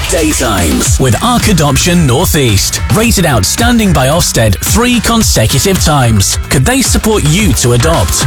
Daytimes with Ark Adoption Northeast. Rated outstanding by Ofsted 3 consecutive times. Could they support you to adopt?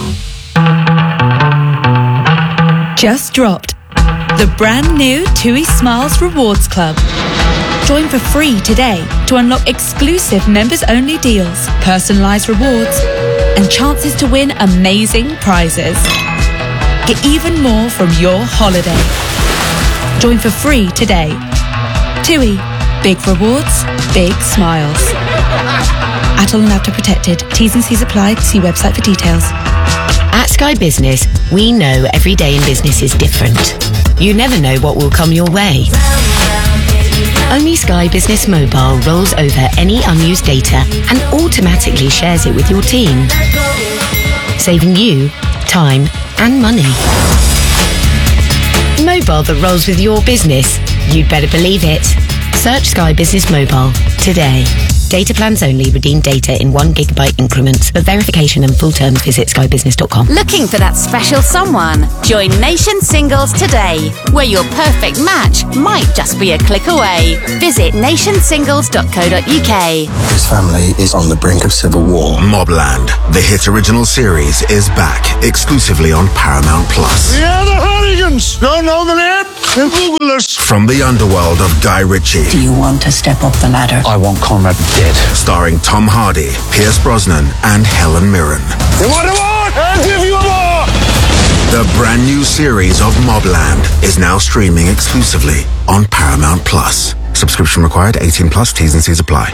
Just dropped. The brand new TUI Smiles Rewards Club. Join for free today to unlock exclusive members-only deals, personalised rewards, and chances to win amazing prizes. Get even more from your holiday. Join for free today. TUI. Big rewards, big smiles. Adult and After Protected. T's and C's apply. See website for details. At Sky Business, we know every day in business is different. You never know what will come your way. Only Sky Business Mobile rolls over any unused data and automatically shares it with your team, saving you time and money. Mobile that rolls with your business. You'd better believe it. Search Sky Business Mobile today. Data plans only. Redeem data in 1 GB increments. For verification and full terms, visit skybusiness.com. Looking for that special someone? Join Nation Singles today, where your perfect match might just be a click away. Visit nationsingles.co.uk. His family is on the brink of civil war. Mobland, the hit original series, is back exclusively on Paramount Plus. Yeah, the Hooligans! Don't know the name? Then Google us. From the underworld of Guy Ritchie. Do you want to step up the ladder? I want Conrad dead. Starring Tom Hardy, Pierce Brosnan, and Helen Mirren. You want a war? I'll give you a war! The brand new series of Mobland is now streaming exclusively on Paramount Plus. Subscription required, 18 plus, T's and C's apply.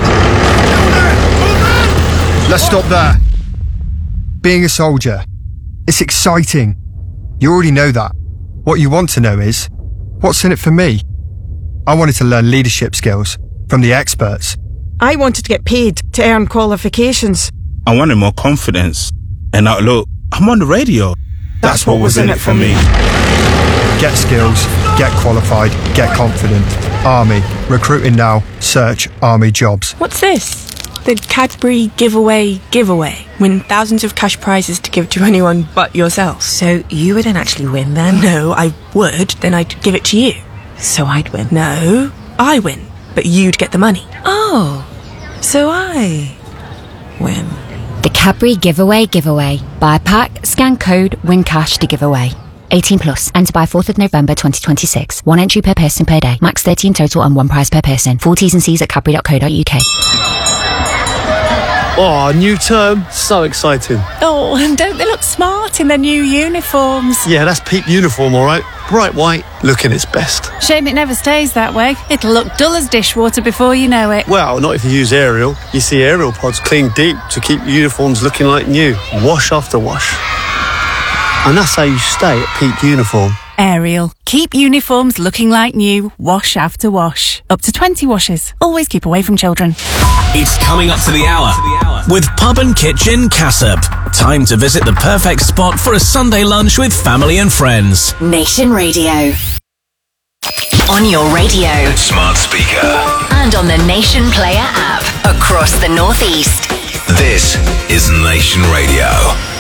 Let's stop there. Being a soldier, it's exciting. You already know that. What you want to know is, what's in it for me? I wanted to learn leadership skills from the experts. I wanted to get paid to earn qualifications. I wanted more confidence. And now look, I'm on the radio. That's what was in it for me. Get skills, get qualified, get confident. Army. Recruiting now. Search Army jobs. What's this? The Cadbury giveaway. Win thousands of cash prizes to give to anyone but yourself. So you wouldn't actually win then? No, I would. Then I'd give it to you. So I'd win? No, I win. But you'd get the money. Oh, so I win. The Cadbury giveaway. Buy a pack, scan code, win cash to give away. 18 plus. Enter by 4th of November 2026. 1 entry per person per day. Max 30 in total and 1 prize per person. Full T's and C's at cadbury.co.uk. Oh, new term. So exciting. Oh, and don't they look smart in their new uniforms? Yeah, that's peak uniform, all right. Bright white, looking its best. Shame it never stays that way. It'll look dull as dishwater before you know it. Well, not if you use Ariel. You see Ariel pods clean deep to keep uniforms looking like new. Wash after wash. And that's how you stay at peak uniform. Ariel. Keep uniforms looking like new, wash after wash. Up to 20 washes. Always keep away from children. It's coming up to the hour with Pub and Kitchen Cassop. Time to visit the perfect spot for a Sunday lunch with family and friends. Nation Radio. On your radio. Smart speaker. And on the Nation Player app. Across the Northeast. This is Nation Radio.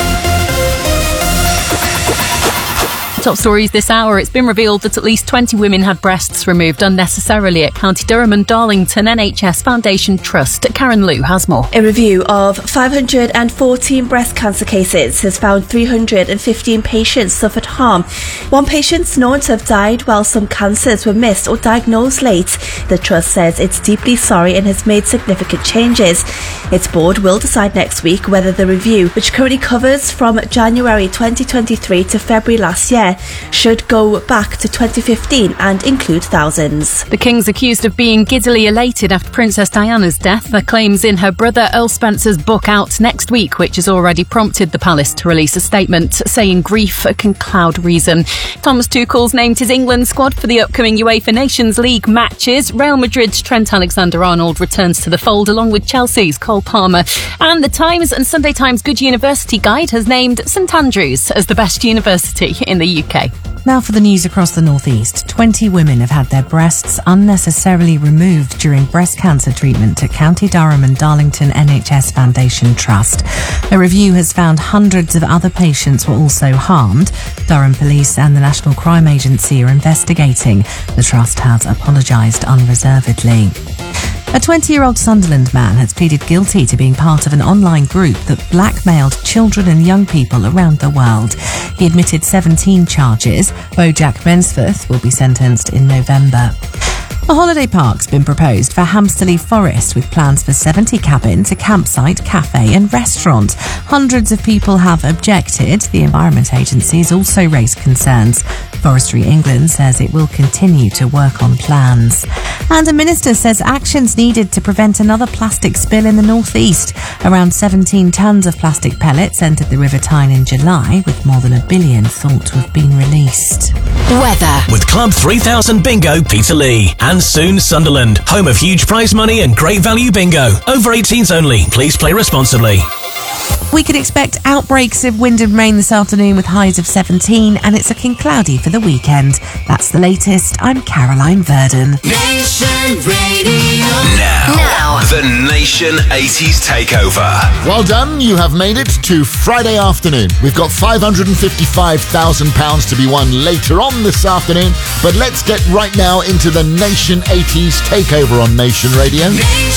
Top stories this hour. It's been revealed that at least 20 women had breasts removed unnecessarily at County Durham and Darlington NHS Foundation Trust. Karen Liu has more. A review of 514 breast cancer cases has found 315 patients suffered harm. One patient's known to have died while some cancers were missed or diagnosed late. The Trust says it's deeply sorry and has made significant changes. Its board will decide next week whether the review, which currently covers from January 2023 to February last year, should go back to 2015 and include thousands. The King's accused of being giddily elated after Princess Diana's death. There claims in her brother Earl Spencer's book out next week, which has already prompted the palace to release a statement saying grief can cloud reason. Thomas Tuchel's named his England squad for the upcoming UEFA Nations League matches. Real Madrid's Trent Alexander-Arnold returns to the fold along with Chelsea's Cole Palmer. And the Times and Sunday Times Good University Guide has named St Andrews as the best university in the UK. Now for the news across the northeast. 20 women have had their breasts unnecessarily removed during breast cancer treatment at County Durham and Darlington NHS Foundation Trust. A review has found hundreds of other patients were also harmed. Durham Police and the National Crime Agency are investigating. The trust has apologised unreservedly. A 20-year-old Sunderland man has pleaded guilty to being part of an online group that blackmailed children and young people around the world. He admitted 17 charges. Bojack Mensforth will be sentenced in November. A holiday park's been proposed for Hampsterley Forest with plans for 70 cabins, a campsite, cafe and restaurant. Hundreds of people have objected. The Environment Agency has also raised concerns. Forestry England says it will continue to work on plans. And a minister says actions needed to prevent another plastic spill in the northeast. Around 17 tonnes of plastic pellets entered the River Tyne in July, with more than 1 billion thought to have been released. Weather. With Club 3000 Bingo Peterlee. And soon Sunderland, home of huge prize money and great value bingo. Over 18s only. Please play responsibly. We could expect outbreaks of wind and rain this afternoon with highs of 17, and it's looking cloudy for the weekend. That's the latest. I'm Caroline Verdon. Nation Radio. Now, the Nation 80s Takeover. Well done, you have made it to Friday afternoon. We've got £555,000 to be won later on this afternoon, but let's get right now into the Nation 80s Takeover on Nation Radio. Nation